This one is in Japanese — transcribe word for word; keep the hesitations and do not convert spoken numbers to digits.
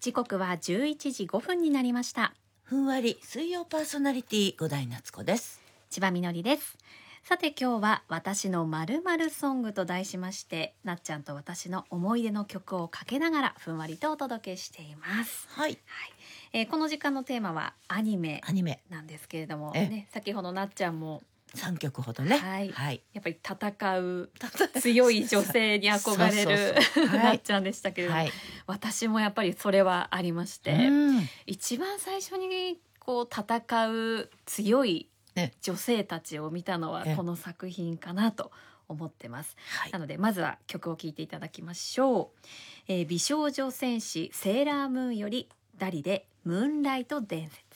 時刻はじゅういちじごふんになりました。 ふんわり水曜パーソナリティ五代夏子です。 千葉みのりです。さて今日は私の〇〇ソングと題しまして、なっちゃんと私の思い出の曲をかけながらふんわりとお届けしています。 はい、 はいえー、この時間のテーマはアニメアニメなんですけれども、ね、先ほどなっちゃんもさんきょくほどね、 はいはい、 やっぱり戦う強い女性に憧れるなっちゃんでしたけれども、はい、私もやっぱりそれはありまして、一番最初にこう戦う強い女性たちを見たのはこの作品かなと思ってます、はい、なのでまずは曲を聴いていただきましょう、えー、美少女戦士セーラームーンよりダリでムーンライト伝説。